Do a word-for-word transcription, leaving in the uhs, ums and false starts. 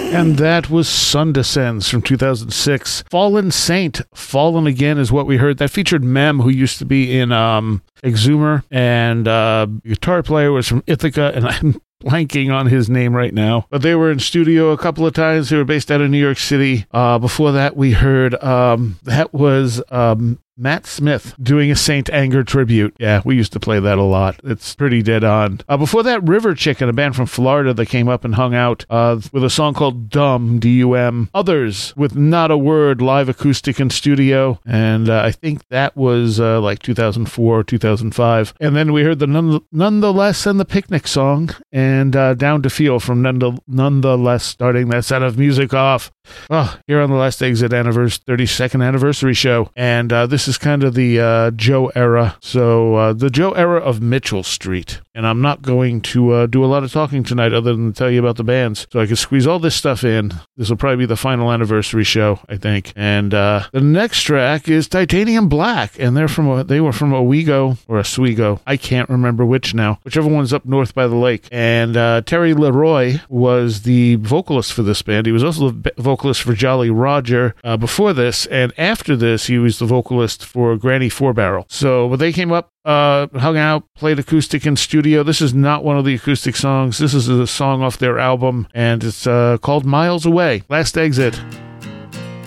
And that was Sun Descends from two thousand six. Fallen Saint, Fallen Again is what we heard. That featured Mem, who used to be in um, Exhumer, and uh, guitar player was from Ithaca, and I'm blanking on his name right now. But they were in studio a couple of times. They were based out of New York City. Uh, before that, we heard, um, that was... Um, Matt Smith doing a Saint Anger tribute. Yeah, we used to play that a lot. It's pretty dead on. Uh, before that, River Chicken, a band from Florida that came up and hung out uh, with a song called Dumb, D U M. Others with Not a Word, live acoustic in studio. And uh, I think that was uh, like two thousand four, two thousand five. And then we heard the None- Nonetheless and the Picnic song and uh, Down to Feel from None- Nonetheless, starting that set of music off. Oh, here on the Last Exit anniversary, thirty-second anniversary show. And uh, this is kind of the uh, Joe era. So uh, the Joe era of Mitchell Street. And I'm not going to uh, do a lot of talking tonight other than tell you about the bands. So I can squeeze all this stuff in. This will probably be the final anniversary show, I think. And uh, the next track is Titanium Black. And they're from a, they were from Owego or Oswego. I can't remember which now. Whichever one's up north by the lake. And uh, Terry Leroy was the vocalist for this band. He was also the vocalist for Jolly Roger uh, before this. And after this, he was the vocalist for Granny Four Barrel. So when they came up, uh, hung out, played acoustic in studio. This is not one of the acoustic songs. This is a song off their album, and it's uh, called Miles Away. Last Exit.